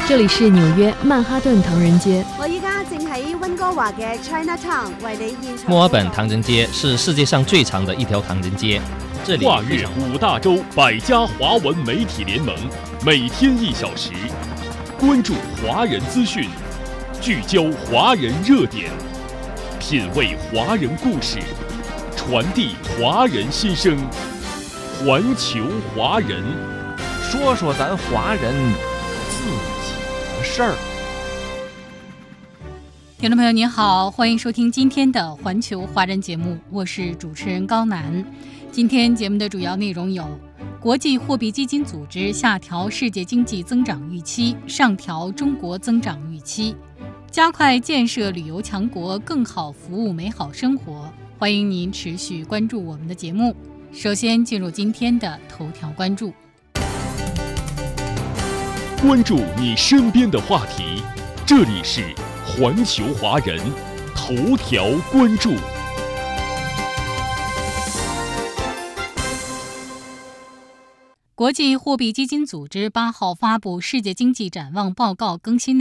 这里是纽约曼哈顿唐人街。 我依家正喺温哥華嘅 Chinatown 為你現場。 墨爾本唐人街是世界上最长的一条唐人街，这里跨越5大洲100家华文媒体联盟，每天1小时，关注华人资讯，聚焦华人热点，品味华人故事，传递华人心声，环球华人， 说说咱华人自己的事儿。 听众朋友您好，欢迎收听今天的环球华人节目，我是主持人高楠。今天节目的主要内容有：国际货币基金组织下调世界经济增长预期，上调中国增长预期；加快建设旅游强国，更好服务美好生活。欢迎您持续关注我们的节目。首先进入今天的头条关注。 关注你身边的话题，这里是环球华人头条关注。 国际货币基金组织8号发布世界经济展望报告更新内